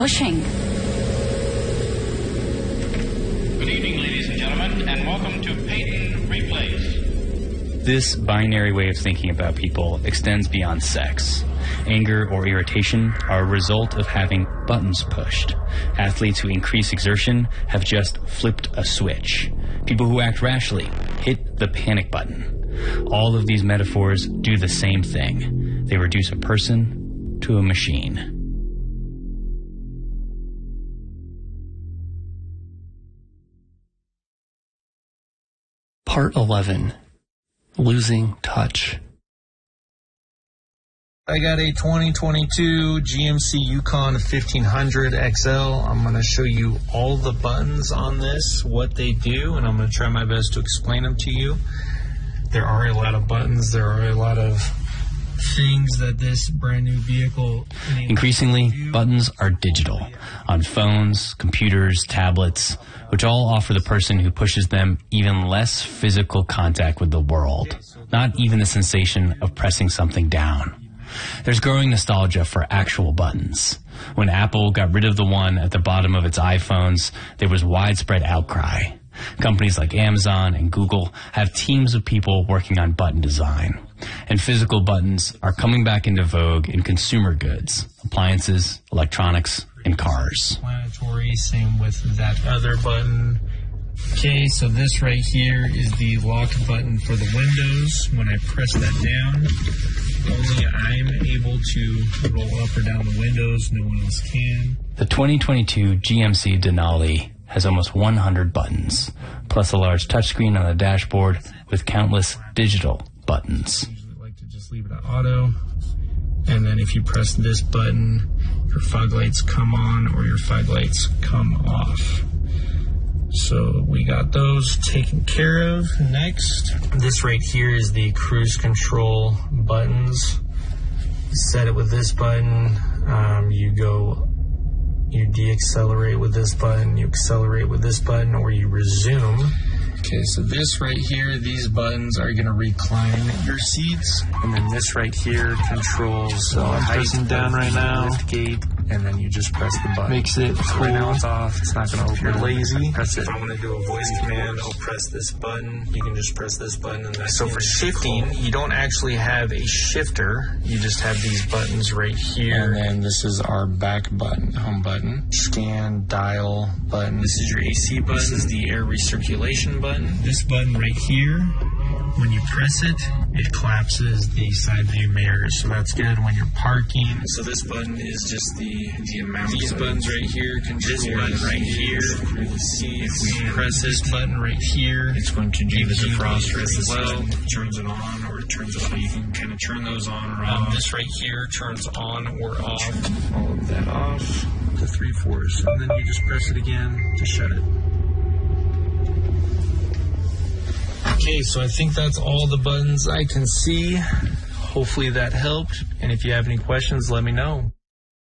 Pushing. Good evening, ladies and gentlemen, and welcome to Peyton Replays. This binary way of thinking about people extends beyond sex. Anger or irritation are a result of having buttons pushed. Athletes who increase exertion have just flipped a switch. People who act rashly hit the panic button. All of these metaphors do the same thing. They reduce a person to a machine. Part 11. Losing Touch. I got a 2022 GMC Yukon 1500 XL. I'm going to show you all the buttons on this, what they do, and I'm going to try my best to explain them to you. There are a lot of buttons. There are a lot of things that this brand new vehicle enables. Increasingly, buttons are digital, on phones, computers, tablets, which all offer the person who pushes them even less physical contact with the world, not even the sensation of pressing something down. There's growing nostalgia for actual buttons. When Apple got rid of the one at the bottom of its iPhones, there was widespread outcry. Companies like Amazon and Google have teams of people working on button design. And physical buttons are coming back into vogue in consumer goods, appliances, electronics, and cars. Explanatory, same with that other button. Okay, so this right here is the lock button for the windows. When I press that down, only I'm able to roll up or down the windows. No one else can. The 2022 GMC Denali has almost 100 buttons, plus a large touchscreen on the dashboard with countless digital buttons. I usually like to just leave it at auto, and then if you press this button, your fog lights come on or your fog lights come off. So we got those taken care of. Next, this right here is the cruise control buttons. Set it with this button. You deaccelerate with this button, you accelerate with this button, or you resume. Okay, so this right here, these buttons are going to recline your seats. And then this right here controls the height down right now. Lift gate, and then you just press the button. Makes it cool. Right now it's off. It's not going to open. If you're lazy, press it. If I want to do a voice command, I'll press this button. You can just press this button. And so for shifting, you don't actually have a shifter. You just have these buttons right here. And then this is our back button, home button. Scan, dial button. This is your AC button. This is the air recirculation button. This button right here, when you press it, it collapses the side view mirrors. So that's good when you're parking. So this button is just the amount. These buttons right here, this button right here. You can see if we press this button right here, it's going to do the defroster as well. It turns it on or it turns it off. You can kind of turn those on or off. This right here turns on or off. All of that off to 3/4. And then you just press it again to shut it. Okay, so I think that's all the buttons I can see. Hopefully that helped. And if you have any questions, let me know.